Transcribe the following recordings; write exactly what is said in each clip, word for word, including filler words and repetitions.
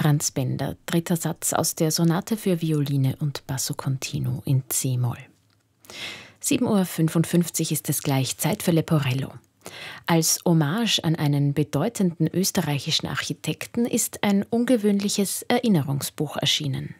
Franz Bender, dritter Satz aus der Sonate für Violine und Basso Continuo in C-Moll. sieben Uhr fünfundfünfzig ist es gleich, Zeit für Leporello. Als Hommage an einen bedeutenden österreichischen Architekten ist ein ungewöhnliches Erinnerungsbuch erschienen.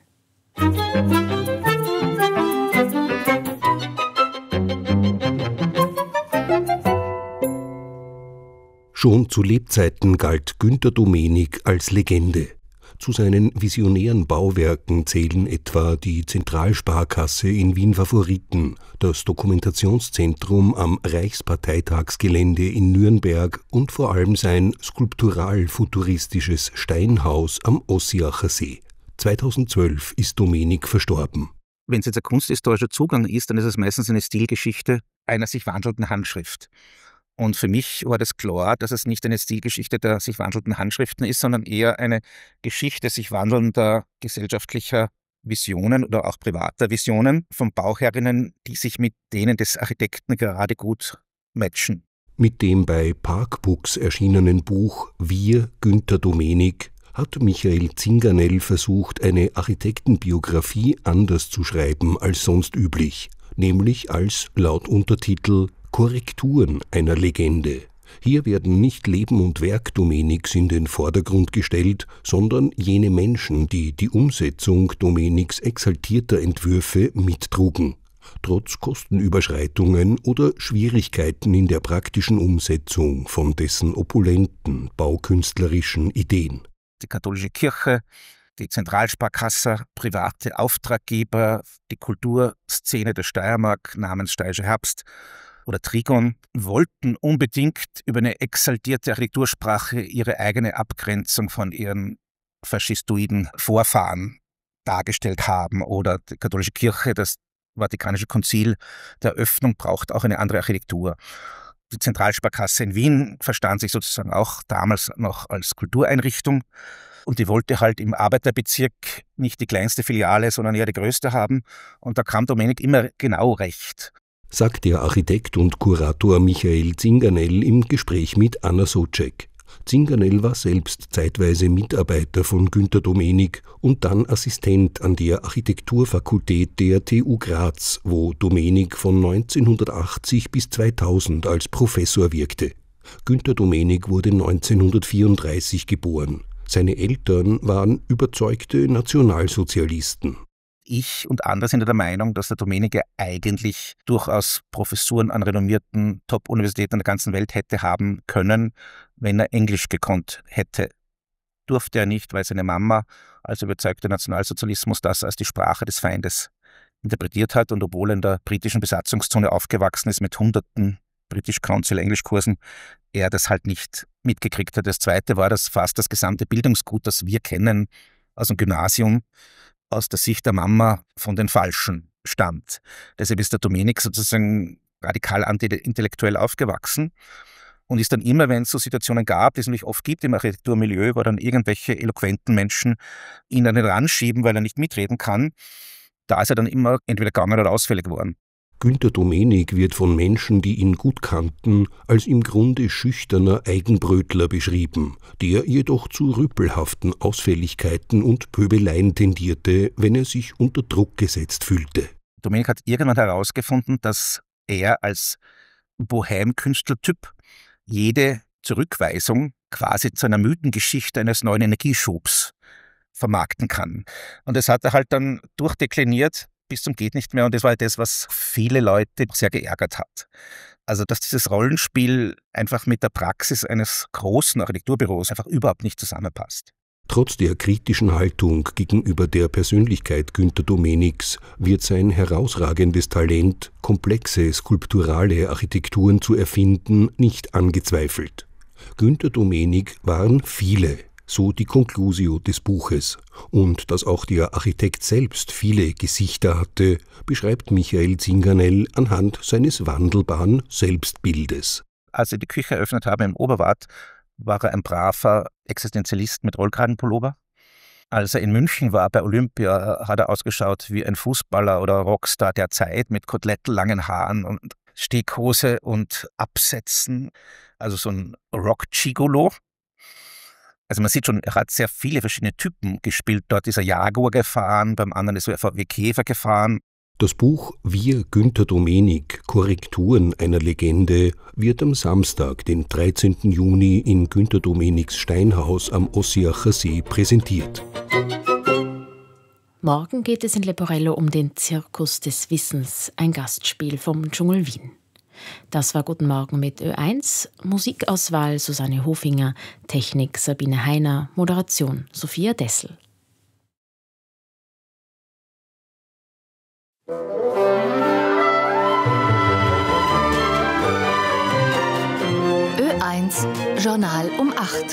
Schon zu Lebzeiten galt Günter Domenig als Legende. Zu seinen visionären Bauwerken zählen etwa die Zentralsparkasse in Wien Favoriten, das Dokumentationszentrum am Reichsparteitagsgelände in Nürnberg und vor allem sein skulptural-futuristisches Steinhaus am Ossiacher See. zweitausendzwölf ist Domenig verstorben. Wenn es jetzt ein kunsthistorischer Zugang ist, dann ist es meistens eine Stilgeschichte einer sich wandelnden Handschrift. Und für mich war das klar, dass es nicht eine Stilgeschichte der sich wandelnden Handschriften ist, sondern eher eine Geschichte sich wandelnder gesellschaftlicher Visionen oder auch privater Visionen von Bauherrinnen, die sich mit denen des Architekten gerade gut matchen. Mit dem bei Parkbooks erschienenen Buch Wir, Günter Domenig hat Michael Zinganell versucht, eine Architektenbiografie anders zu schreiben als sonst üblich, nämlich als laut Untertitel Korrekturen einer Legende. Hier werden nicht Leben und Werk Domenigs in den Vordergrund gestellt, sondern jene Menschen, die die Umsetzung Domenigs exaltierter Entwürfe mittrugen, trotz Kostenüberschreitungen oder Schwierigkeiten in der praktischen Umsetzung von dessen opulenten baukünstlerischen Ideen. Die katholische Kirche, die Zentralsparkasse, private Auftraggeber, die Kulturszene der Steiermark namens Steirischer Herbst oder Trigon wollten unbedingt über eine exaltierte Architektursprache ihre eigene Abgrenzung von ihren faschistoiden Vorfahren dargestellt haben. Oder die katholische Kirche, das Vatikanische Konzil der Öffnung braucht auch eine andere Architektur. Die Zentralsparkasse in Wien verstand sich sozusagen auch damals noch als Kultureinrichtung. Und die wollte halt im Arbeiterbezirk nicht die kleinste Filiale, sondern eher die größte haben. Und da kam Domenig immer genau recht, sagt der Architekt und Kurator Michael Zinganell im Gespräch mit Anna Socek. Zinganell war selbst zeitweise Mitarbeiter von Günter Domenig und dann Assistent an der Architekturfakultät der T U Graz, wo Domenig von neunzehnhundertachtzig bis zweitausend als Professor wirkte. Günter Domenig wurde neunzehnhundertvierunddreißig geboren. Seine Eltern waren überzeugte Nationalsozialisten. Ich und andere sind der Meinung, dass der Domenig eigentlich durchaus Professuren an renommierten Top-Universitäten der ganzen Welt hätte haben können, wenn er Englisch gekonnt hätte. Durfte er nicht, weil seine Mama als überzeugter Nationalsozialismus das als die Sprache des Feindes interpretiert hat und obwohl er in der britischen Besatzungszone aufgewachsen ist mit hunderten British Council Englischkursen, er das halt nicht mitgekriegt hat. Das Zweite war, dass fast das gesamte Bildungsgut, das wir kennen aus dem Gymnasium, aus der Sicht der Mama von den Falschen stammt. Deshalb ist der Domenig sozusagen radikal anti-intellektuell aufgewachsen und ist dann immer, wenn es so Situationen gab, die es natürlich oft gibt im Architekturmilieu, wo dann irgendwelche eloquenten Menschen ihn an den Rand schieben, weil er nicht mitreden kann, da ist er dann immer entweder gegangen oder ausfällig geworden. Günter Domenig wird von Menschen, die ihn gut kannten, als im Grunde schüchterner Eigenbrötler beschrieben, der jedoch zu rüpelhaften Ausfälligkeiten und Pöbeleien tendierte, wenn er sich unter Druck gesetzt fühlte. Domenig hat irgendwann herausgefunden, dass er als Bohème-Künstlertyp jede Zurückweisung quasi zu einer Mythengeschichte eines neuen Energieschubs vermarkten kann. Und das hat er halt dann durchdekliniert bis zum geht nicht mehr und das war das, was viele Leute sehr geärgert hat. Also, dass dieses Rollenspiel einfach mit der Praxis eines großen Architekturbüros einfach überhaupt nicht zusammenpasst. Trotz der kritischen Haltung gegenüber der Persönlichkeit Günter Domenigs wird sein herausragendes Talent, komplexe skulpturale Architekturen zu erfinden, nicht angezweifelt. Günter Domenig waren viele, so die Conclusio des Buches. Und dass auch der Architekt selbst viele Gesichter hatte, beschreibt Michael Zinganell anhand seines wandelbaren Selbstbildes. Als ich die Küche eröffnet habe im Oberwart, war er ein braver Existenzialist mit Rollkragenpullover. Als er in München war bei Olympia, hat er ausgeschaut wie ein Fußballer oder Rockstar der Zeit mit kotelettenlangen Haaren und Steghose und Absätzen, also so ein Rock-Gigolo. Also man sieht schon, er hat sehr viele verschiedene Typen gespielt. Dort ist er Jaguar gefahren, beim anderen ist er V W Käfer gefahren. Das Buch Wir, Günter Domenik, Korrekturen einer Legende wird am Samstag, den dreizehnten Juni, in Günter Domeniks Steinhaus am Ossiacher See präsentiert. Morgen geht es in Leporello um den Zirkus des Wissens, ein Gastspiel vom Dschungel Wien. Das war Guten Morgen mit Ö eins, Musikauswahl Susanne Hofinger, Technik Sabine Heiner, Moderation Sophia Dessel. Ö eins Journal um acht.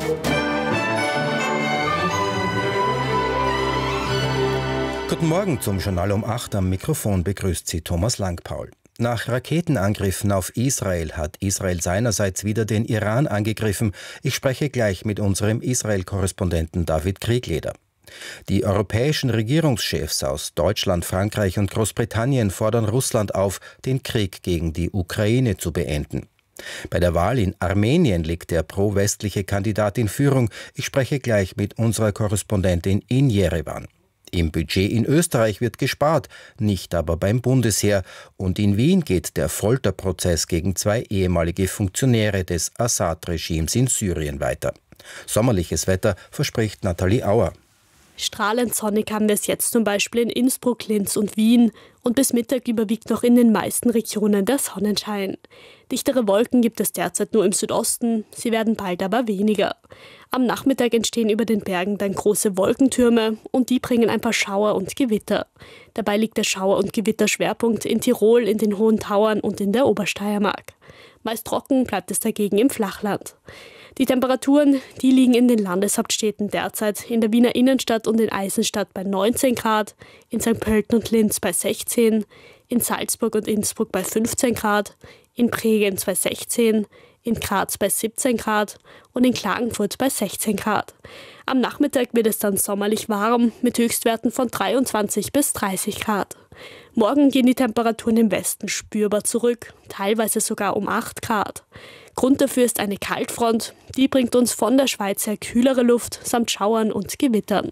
Guten Morgen zum Journal um acht. Am Mikrofon begrüßt Sie Thomas Langpaul. Nach Raketenangriffen auf Israel hat Israel seinerseits wieder den Iran angegriffen. Ich spreche gleich mit unserem Israel-Korrespondenten David Kriegleder. Die europäischen Regierungschefs aus Deutschland, Frankreich und Großbritannien fordern Russland auf, den Krieg gegen die Ukraine zu beenden. Bei der Wahl in Armenien liegt der pro-westliche Kandidat in Führung. Ich spreche gleich mit unserer Korrespondentin in Jerewan. Im Budget in Österreich wird gespart, nicht aber beim Bundesheer. Und in Wien geht der Folterprozess gegen zwei ehemalige Funktionäre des Assad-Regimes in Syrien weiter. Sommerliches Wetter verspricht Nathalie Auer. Strahlend sonnig haben wir es jetzt zum Beispiel in Innsbruck, Linz und Wien. Und bis Mittag überwiegt noch in den meisten Regionen der Sonnenschein. Dichtere Wolken gibt es derzeit nur im Südosten, sie werden bald aber weniger. Am Nachmittag entstehen über den Bergen dann große Wolkentürme und die bringen ein paar Schauer und Gewitter. Dabei liegt der Schauer- und Gewitterschwerpunkt in Tirol, in den Hohen Tauern und in der Obersteiermark. Meist trocken bleibt es dagegen im Flachland. Die Temperaturen, die liegen in den Landeshauptstädten derzeit in der Wiener Innenstadt und in Eisenstadt bei neunzehn Grad, in Sankt Pölten und Linz bei sechzehn, in Salzburg und Innsbruck bei fünfzehn Grad, in Bregenz bei sechzehn, in Graz bei siebzehn Grad und in Klagenfurt bei sechzehn Grad. Am Nachmittag wird es dann sommerlich warm mit Höchstwerten von dreiundzwanzig bis dreißig Grad. Morgen gehen die Temperaturen im Westen spürbar zurück, teilweise sogar um acht Grad. Grund dafür ist eine Kaltfront, die bringt uns von der Schweiz her kühlere Luft samt Schauern und Gewittern.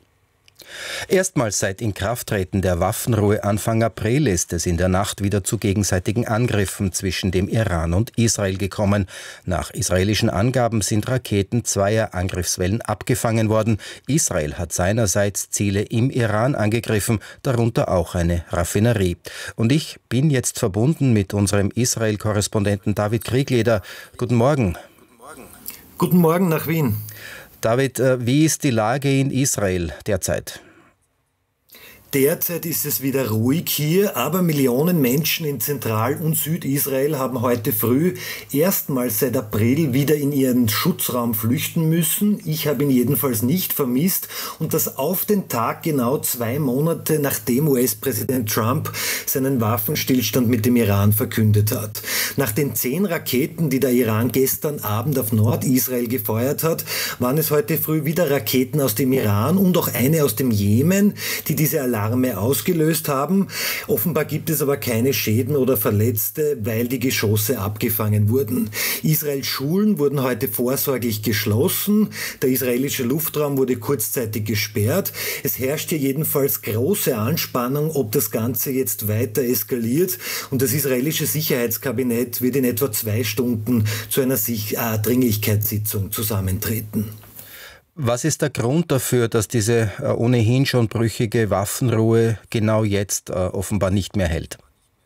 Erstmals seit Inkrafttreten der Waffenruhe Anfang April ist es in der Nacht wieder zu gegenseitigen Angriffen zwischen dem Iran und Israel gekommen. Nach israelischen Angaben sind Raketen zweier Angriffswellen abgefangen worden. Israel hat seinerseits Ziele im Iran angegriffen, darunter auch eine Raffinerie. Und ich bin jetzt verbunden mit unserem Israel-Korrespondenten David Kriegleder. Guten Morgen. Guten Morgen nach Wien. David, wie ist die Lage in Israel derzeit? Derzeit ist es wieder ruhig hier, aber Millionen Menschen in Zentral- und Südisrael haben heute früh erstmals seit April wieder in ihren Schutzraum flüchten müssen. Ich habe ihn jedenfalls nicht vermisst und das auf den Tag genau zwei Monate nachdem U S-Präsident Trump seinen Waffenstillstand mit dem Iran verkündet hat. Nach den zehn Raketen, die der Iran gestern Abend auf Nordisrael gefeuert hat, waren es heute früh wieder Raketen aus dem Iran und auch eine aus dem Jemen, die diese Alarme ausgelöst haben. Offenbar gibt es aber keine Schäden oder Verletzte, weil die Geschosse abgefangen wurden. Israels Schulen wurden heute vorsorglich geschlossen. Der israelische Luftraum wurde kurzzeitig gesperrt. Es herrscht hier jedenfalls große Anspannung, ob das Ganze jetzt weiter eskaliert. Und das israelische Sicherheitskabinett wird in etwa zwei Stunden zu einer Sich- äh, Dringlichkeitssitzung zusammentreten. Was ist der Grund dafür, dass diese äh, ohnehin schon brüchige Waffenruhe genau jetzt äh, offenbar nicht mehr hält?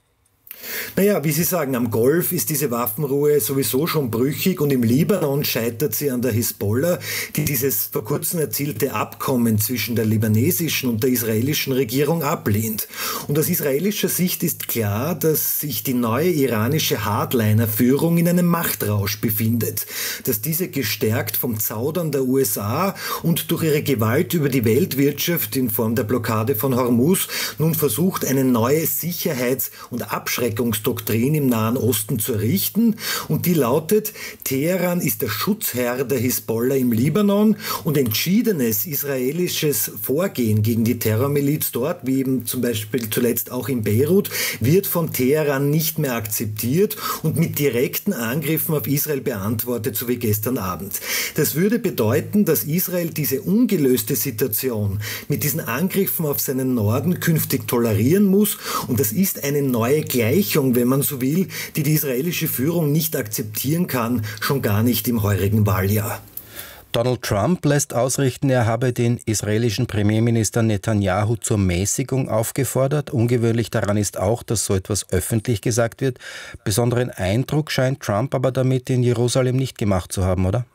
Naja, wie Sie sagen, am Golf ist diese Waffenruhe sowieso schon brüchig und im Libanon scheitert sie an der Hisbollah, die dieses vor kurzem erzielte Abkommen zwischen der libanesischen und der israelischen Regierung ablehnt. Und aus israelischer Sicht ist klar, dass sich die neue iranische Hardliner-Führung in einem Machtrausch befindet, dass diese gestärkt vom Zaudern der U S A und durch ihre Gewalt über die Weltwirtschaft in Form der Blockade von Hormuz nun versucht, eine neue Sicherheits- und Abschreckungspolitik Massenverstreckungsdoktrin im Nahen Osten zu errichten. Und die lautet, Teheran ist der Schutzherr der Hisbollah im Libanon und entschiedenes israelisches Vorgehen gegen die Terrormiliz dort, wie eben zum Beispiel zuletzt auch in Beirut, wird von Teheran nicht mehr akzeptiert und mit direkten Angriffen auf Israel beantwortet, so wie gestern Abend. Das würde bedeuten, dass Israel diese ungelöste Situation mit diesen Angriffen auf seinen Norden künftig tolerieren muss. Und das ist eine neue Gleichung, wenn man so will, die die israelische Führung nicht akzeptieren kann, schon gar nicht im heurigen Wahljahr. Donald Trump lässt ausrichten, er habe den israelischen Premierminister Netanyahu zur Mäßigung aufgefordert. Ungewöhnlich daran ist auch, dass so etwas öffentlich gesagt wird. Besonderen Eindruck scheint Trump aber damit in Jerusalem nicht gemacht zu haben, oder?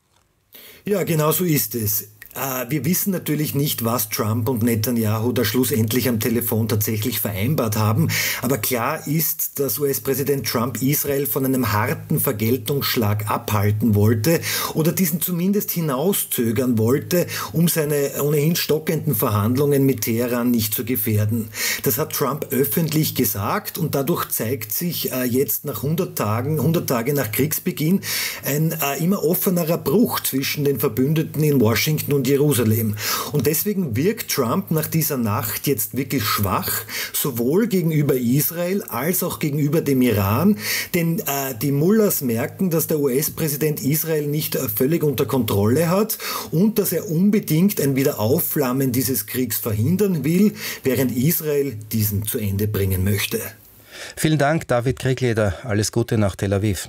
Ja, genau so ist es. Wir wissen natürlich nicht, was Trump und Netanyahu da schlussendlich am Telefon tatsächlich vereinbart haben. Aber klar ist, dass U S-Präsident Trump Israel von einem harten Vergeltungsschlag abhalten wollte oder diesen zumindest hinauszögern wollte, um seine ohnehin stockenden Verhandlungen mit Teheran nicht zu gefährden. Das hat Trump öffentlich gesagt und dadurch zeigt sich jetzt nach hundert Tagen, hundert Tage nach Kriegsbeginn, ein immer offenerer Bruch zwischen den Verbündeten in Washington und Jerusalem. Und deswegen wirkt Trump nach dieser Nacht jetzt wirklich schwach, sowohl gegenüber Israel als auch gegenüber dem Iran, denn äh, die Mullahs merken, dass der U S-Präsident Israel nicht äh, völlig unter Kontrolle hat und dass er unbedingt ein Wiederaufflammen dieses Kriegs verhindern will, während Israel diesen zu Ende bringen möchte. Vielen Dank, David Kriegleder. Alles Gute nach Tel Aviv.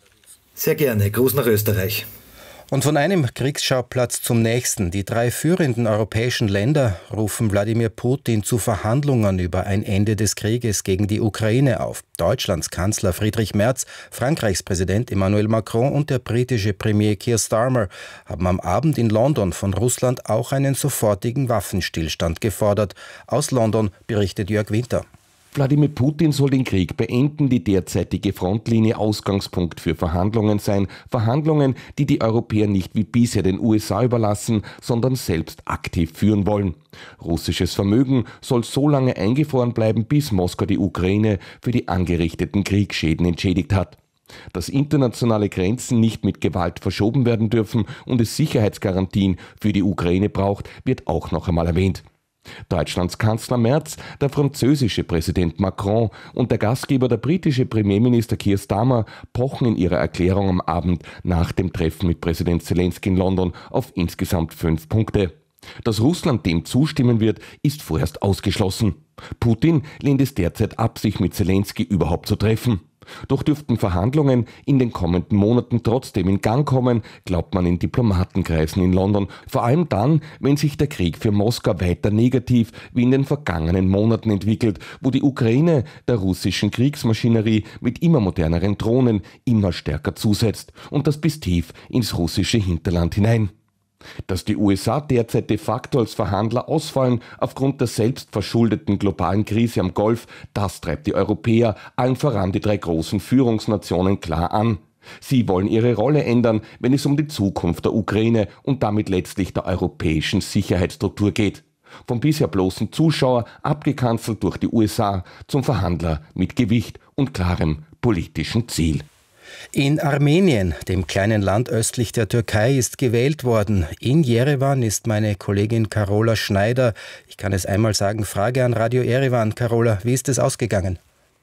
Sehr gerne. Gruß nach Österreich. Und von einem Kriegsschauplatz zum nächsten. Die drei führenden europäischen Länder rufen Wladimir Putin zu Verhandlungen über ein Ende des Krieges gegen die Ukraine auf. Deutschlands Kanzler Friedrich Merz, Frankreichs Präsident Emmanuel Macron und der britische Premier Keir Starmer haben am Abend in London von Russland auch einen sofortigen Waffenstillstand gefordert. Aus London berichtet Jörg Winter. Wladimir Putin soll den Krieg beenden, die derzeitige Frontlinie Ausgangspunkt für Verhandlungen sein. Verhandlungen, die die Europäer nicht wie bisher den U S A überlassen, sondern selbst aktiv führen wollen. Russisches Vermögen soll so lange eingefroren bleiben, bis Moskau die Ukraine für die angerichteten Kriegsschäden entschädigt hat. Dass internationale Grenzen nicht mit Gewalt verschoben werden dürfen und es Sicherheitsgarantien für die Ukraine braucht, wird auch noch einmal erwähnt. Deutschlands Kanzler Merz, der französische Präsident Macron und der Gastgeber, der britische Premierminister Keir Starmer, pochen in ihrer Erklärung am Abend nach dem Treffen mit Präsident Zelensky in London auf insgesamt fünf Punkte. Dass Russland dem zustimmen wird, ist vorerst ausgeschlossen. Putin lehnt es derzeit ab, sich mit Zelensky überhaupt zu treffen. Doch dürften Verhandlungen in den kommenden Monaten trotzdem in Gang kommen, glaubt man in Diplomatenkreisen in London. Vor allem dann, wenn sich der Krieg für Moskau weiter negativ wie in den vergangenen Monaten entwickelt, wo die Ukraine der russischen Kriegsmaschinerie mit immer moderneren Drohnen immer stärker zusetzt und das bis tief ins russische Hinterland hinein. Dass die U S A derzeit de facto als Verhandler ausfallen aufgrund der selbstverschuldeten globalen Krise am Golf, das treibt die Europäer, allen voran die drei großen Führungsnationen, klar an. Sie wollen ihre Rolle ändern, wenn es um die Zukunft der Ukraine und damit letztlich der europäischen Sicherheitsstruktur geht. Vom bisher bloßen Zuschauer, abgekanzelt durch die U S A, zum Verhandler mit Gewicht und klarem politischen Ziel. In Armenien, dem kleinen Land östlich der Türkei, ist gewählt worden. In Jerewan ist meine Kollegin Carola Schneider. Ich kann es einmal sagen, Frage an Radio Jerewan. Carola, wie ist es ausgegangen?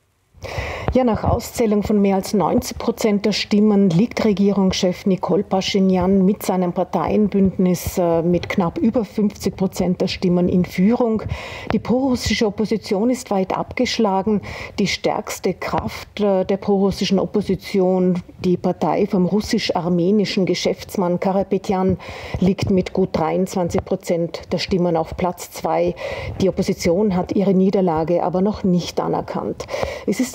Ja, nach Auszählung von mehr als neunzig Prozent der Stimmen liegt Regierungschef Nikol Paschinjan mit seinem Parteienbündnis äh, mit knapp über fünfzig Prozent der Stimmen in Führung. Die prorussische Opposition ist weit abgeschlagen. Die stärkste Kraft äh, der prorussischen Opposition, die Partei vom russisch-armenischen Geschäftsmann Karapetyan, liegt mit gut dreiundzwanzig Prozent der Stimmen auf Platz zwei. Die Opposition hat ihre Niederlage aber noch nicht anerkannt. Es ist aber klar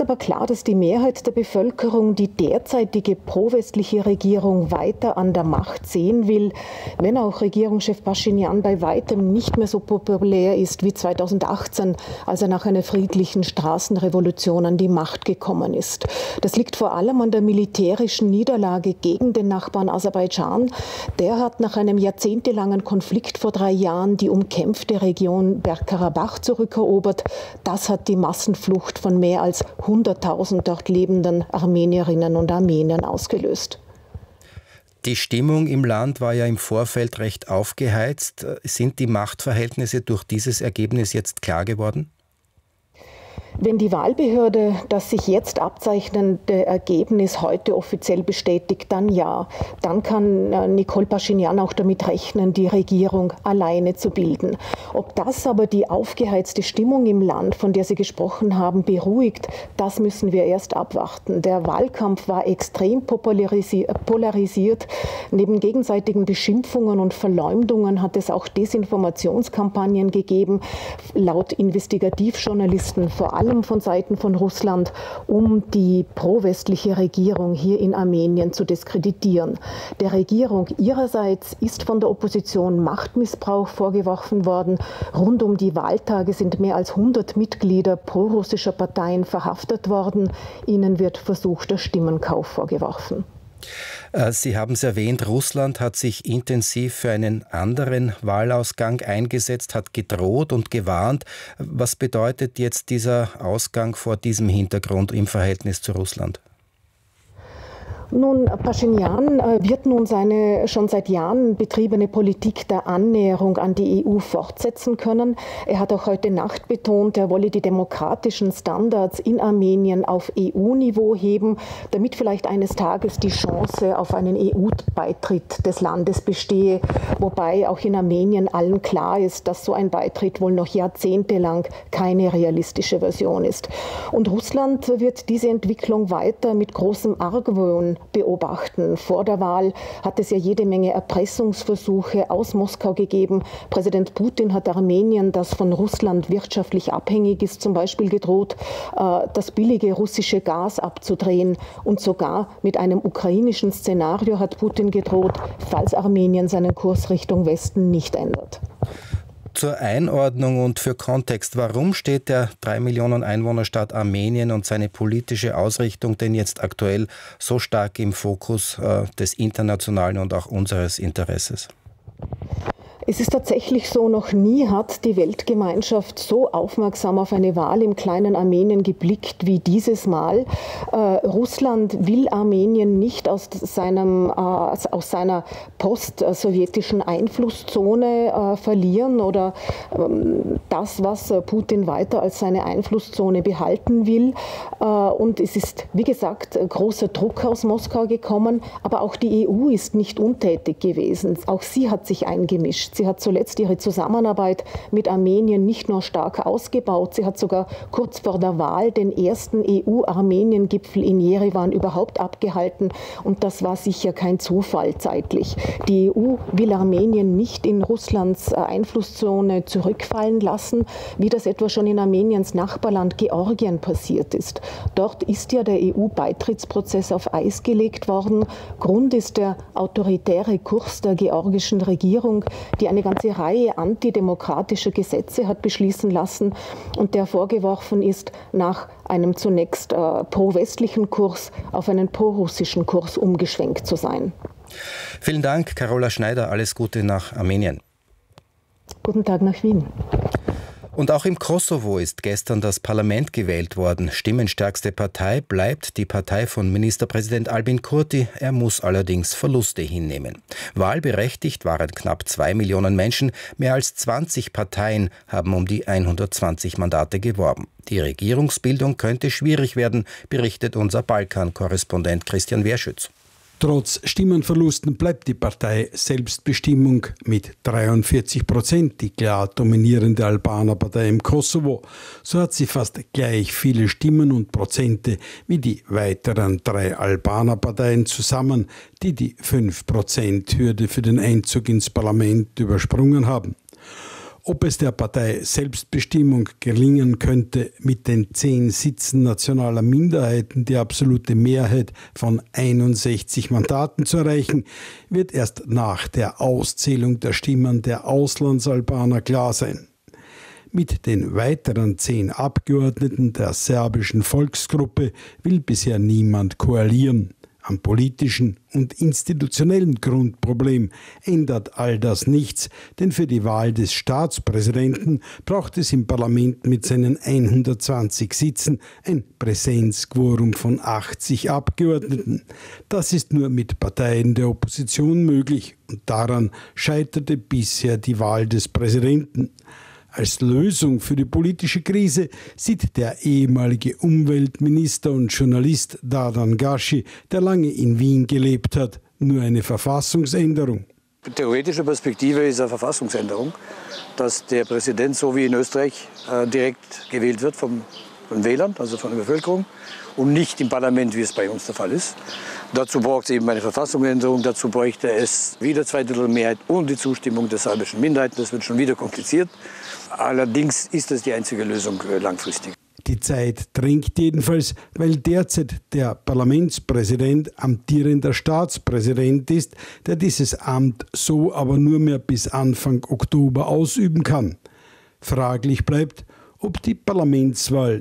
klar, dass die Mehrheit der Bevölkerung die derzeitige pro-westliche Regierung weiter an der Macht sehen will, wenn auch Regierungschef Pashinyan bei weitem nicht mehr so populär ist wie zweitausendachtzehn, als er nach einer friedlichen Straßenrevolution an die Macht gekommen ist. Das liegt vor allem an der militärischen Niederlage gegen den Nachbarn Aserbaidschan. Der hat nach einem jahrzehntelangen Konflikt vor drei Jahren die umkämpfte Region Bergkarabach zurückerobert. Das hat die Massenflucht von mehr als hunderttausend dort lebenden Armenierinnen und Armeniern ausgelöst. Die Stimmung im Land war ja im Vorfeld recht aufgeheizt. Sind die Machtverhältnisse durch dieses Ergebnis jetzt klar geworden? Wenn die Wahlbehörde das sich jetzt abzeichnende Ergebnis heute offiziell bestätigt, dann ja. Dann kann Nikol Pashinyan auch damit rechnen, die Regierung alleine zu bilden. Ob das aber die aufgeheizte Stimmung im Land, von der Sie gesprochen haben, beruhigt, das müssen wir erst abwarten. Der Wahlkampf war extrem polarisiert. Neben gegenseitigen Beschimpfungen und Verleumdungen hat es auch Desinformationskampagnen gegeben, laut Investigativjournalisten vor allem von Seiten von Russland, um die pro-westliche Regierung hier in Armenien zu diskreditieren. Der Regierung ihrerseits ist von der Opposition Machtmissbrauch vorgeworfen worden. Rund um die Wahltage sind mehr als hundert Mitglieder prorussischer Parteien verhaftet worden. Ihnen wird versuchter Stimmenkauf vorgeworfen. Sie haben es erwähnt, Russland hat sich intensiv für einen anderen Wahlausgang eingesetzt, hat gedroht und gewarnt. Was bedeutet jetzt dieser Ausgang vor diesem Hintergrund im Verhältnis zu Russland? Nun, Pashinyan wird nun seine schon seit Jahren betriebene Politik der Annäherung an die E U fortsetzen können. Er hat auch heute Nacht betont, er wolle die demokratischen Standards in Armenien auf E U-Niveau heben, damit vielleicht eines Tages die Chance auf einen E U-Beitritt des Landes bestehe. Wobei auch in Armenien allen klar ist, dass so ein Beitritt wohl noch jahrzehntelang keine realistische Version ist. Und Russland wird diese Entwicklung weiter mit großem Argwohn beobachten. Vor der Wahl hat es ja jede Menge Erpressungsversuche aus Moskau gegeben. Präsident Putin hat Armenien, das von Russland wirtschaftlich abhängig ist, zum Beispiel gedroht, das billige russische Gas abzudrehen. Und sogar mit einem ukrainischen Szenario hat Putin gedroht, falls Armenien seinen Kurs Richtung Westen nicht ändert. Zur Einordnung und für Kontext, warum steht der drei Millionen Einwohnerstaat Armenien und seine politische Ausrichtung denn jetzt aktuell so stark im Fokus äh, des internationalen und auch unseres Interesses? Es ist tatsächlich so, noch nie hat die Weltgemeinschaft so aufmerksam auf eine Wahl im kleinen Armenien geblickt wie dieses Mal. Äh, Russland will Armenien nicht aus, seinem, äh, aus seiner post-sowjetischen Einflusszone äh, verlieren oder ähm, das, was Putin weiter als seine Einflusszone behalten will. Äh, und es ist, wie gesagt, großer Druck aus Moskau gekommen, aber auch die E U ist nicht untätig gewesen. Auch sie hat sich eingemischt. Sie hat zuletzt ihre Zusammenarbeit mit Armenien nicht nur stark ausgebaut, sie hat sogar kurz vor der Wahl den ersten E U-Armenien-Gipfel in Jerewan überhaupt abgehalten. Und das war sicher kein Zufall zeitlich. Die E U will Armenien nicht in Russlands Einflusszone zurückfallen lassen, wie das etwa schon in Armeniens Nachbarland Georgien passiert ist. Dort ist ja der E U-Beitrittsprozess auf Eis gelegt worden. Grund ist der autoritäre Kurs der georgischen Regierung, die eine ganze Reihe antidemokratischer Gesetze hat beschließen lassen und der vorgeworfen ist, nach einem zunächst äh, pro-westlichen Kurs auf einen pro-russischen Kurs umgeschwenkt zu sein. Vielen Dank, Carola Schneider. Alles Gute nach Armenien. Guten Tag nach Wien. Und auch im Kosovo ist gestern das Parlament gewählt worden. Stimmenstärkste Partei bleibt die Partei von Ministerpräsident Albin Kurti. Er muss allerdings Verluste hinnehmen. Wahlberechtigt waren knapp zwei Millionen Menschen. Mehr als zwanzig Parteien haben um die hundertzwanzig Mandate geworben. Die Regierungsbildung könnte schwierig werden, berichtet unser Balkan-Korrespondent Christian Wehrschütz. Trotz Stimmenverlusten bleibt die Partei Selbstbestimmung mit dreiundvierzig Prozent die klar dominierende Albaner-Partei im Kosovo. So hat sie fast gleich viele Stimmen und Prozente wie die weiteren drei Albaner-Parteien zusammen, die die fünf Prozent Hürde für den Einzug ins Parlament übersprungen haben. Ob es der Partei Selbstbestimmung gelingen könnte, mit den zehn Sitzen nationaler Minderheiten die absolute Mehrheit von einundsechzig Mandaten zu erreichen, wird erst nach der Auszählung der Stimmen der Auslandsalbaner klar sein. Mit den weiteren zehn Abgeordneten der serbischen Volksgruppe will bisher niemand koalieren. Am politischen und institutionellen Grundproblem ändert all das nichts, denn für die Wahl des Staatspräsidenten braucht es im Parlament mit seinen hundertzwanzig Sitzen ein Präsenzquorum von achtzig Abgeordneten. Das ist nur mit Parteien der Opposition möglich und daran scheiterte bisher die Wahl des Präsidenten. Als Lösung für die politische Krise sieht der ehemalige Umweltminister und Journalist Dadan Gashi, der lange in Wien gelebt hat, nur eine Verfassungsänderung. Die theoretische Perspektive ist eine Verfassungsänderung, dass der Präsident, so wie in Österreich, direkt gewählt wird vom, von Wählern, also von der Bevölkerung, und nicht im Parlament, wie es bei uns der Fall ist. Dazu braucht es eben eine Verfassungsänderung, dazu bräuchte es wieder Zweidrittelmehrheit und die Zustimmung der serbischen Minderheiten. Das wird schon wieder kompliziert. Allerdings ist das die einzige Lösung langfristig. Die Zeit drängt jedenfalls, weil derzeit der Parlamentspräsident amtierender Staatspräsident ist, der dieses Amt so aber nur mehr bis Anfang Oktober ausüben kann. Fraglich bleibt, ob die Parlamentswahl